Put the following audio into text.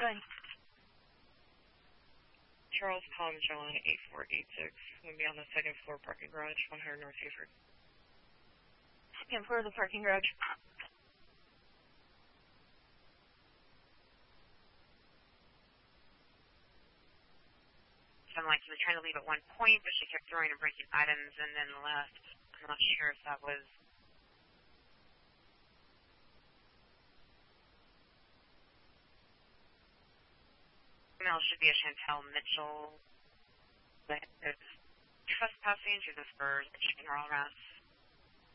Good. Charles Palm John 8486. We'll be on the second floor parking garage, 100 North Hayford. Second floor of the parking garage. Sounded like he was trying to leave at one point, but she kept throwing and breaking items and then left. I'm not sure if that was... Email should be a Chantel Mitchell. Trespassing. She's a spurs, chicken all around.